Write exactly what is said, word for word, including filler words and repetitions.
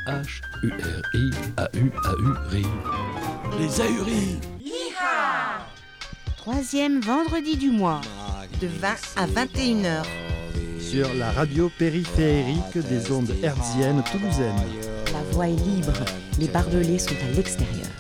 H U R I A U A U rire. Les ahuris. Troisième vendredi du mois, de vingt à vingt et une heures. Sur la radio périphérique des ondes hertziennes toulousaines. la voie est libre, les barbelés sont à l'extérieur.